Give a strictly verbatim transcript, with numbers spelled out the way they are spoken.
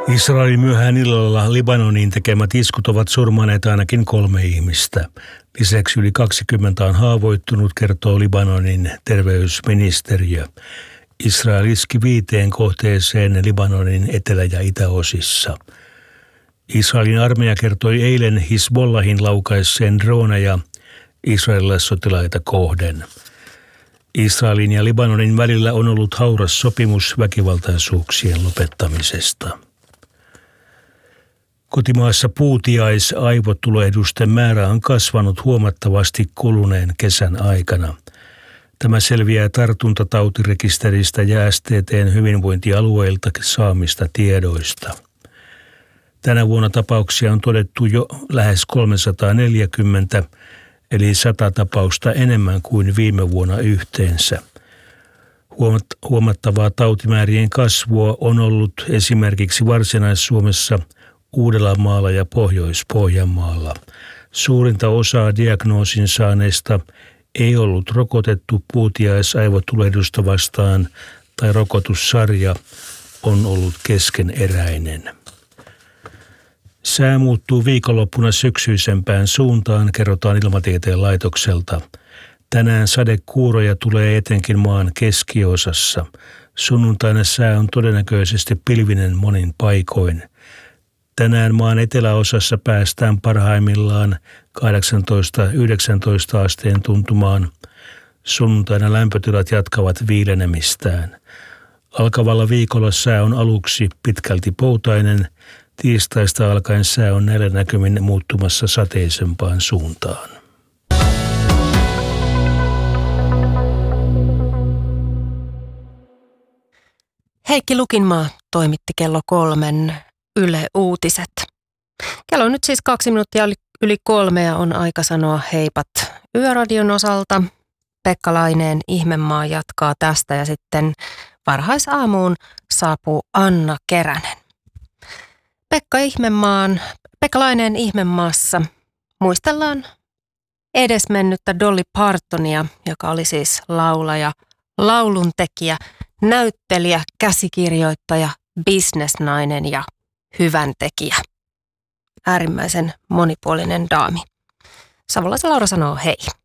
Israelin myöhään illalla Libanoniin tekemät iskut ovat surmanneet ainakin kolme ihmistä. Lisäksi yli kaksikymmentä on haavoittunut, kertoo Libanonin terveysministeriö. Israel iski viiteen kohteeseen Libanonin etelä- ja itäosissa. Israelin armeija kertoi eilen Hizbollahin laukaisseen droneja israelilaissotilaita kohden. Israelin ja Libanonin välillä on ollut hauras sopimus väkivaltaisuuksien lopettamisesta. Kotimaassa puutiais-aivotulehdusten määrä on kasvanut huomattavasti kuluneen kesän aikana. Tämä selviää tartuntatautirekisteristä ja S T T:n hyvinvointialueilta saamista tiedoista. Tänä vuonna tapauksia on todettu jo lähes kolmesataaneljäkymmentä, eli sata tapausta enemmän kuin viime vuonna yhteensä. Huomattavaa tautimäärien kasvua on ollut esimerkiksi Varsinais-Suomessa, Uudellamaalla ja Pohjois-Pohjanmaalla. Suurinta osaa diagnoosin saaneista ei ollut rokotettu puutiais-aivotulehdusta vastaan tai rokotussarja on ollut keskeneräinen. Sää muuttuu viikonloppuna syksyisempään suuntaan, kerrotaan Ilmatieteen laitokselta. Tänään sadekuuroja tulee etenkin maan keskiosassa. Sunnuntaina sää on todennäköisesti pilvinen monin paikoin. Tänään maan eteläosassa päästään parhaimmillaan kahdeksantoista yhdeksäntoista asteen tuntumaan. Sunnuntaina lämpötilat jatkavat viilenemistään. Alkavalla viikolla sää on aluksi pitkälti poutainen. Tiistaista alkaen sää on näillä näkymin muuttumassa sateisempaan suuntaan. Heikki Lukinmaa toimitti kello kolmen Yle Uutiset. Kello on nyt siis kaksi minuuttia yli kolme ja on aika sanoa heipat Yöradion osalta. Pekka Laineen Ihmemaa jatkaa tästä ja sitten varhaisaamuun saapuu Anna Keränen. Pekka, Ihmemaan, Pekka Laineen Ihmemaassa muistellaan edesmennyttä Dolly Partonia, joka oli siis laulaja, lauluntekijä, näyttelijä, käsikirjoittaja, bisnesnainen ja hyväntekijä. Äärimmäisen monipuolinen daami. Savolaisen Laura sanoo hei.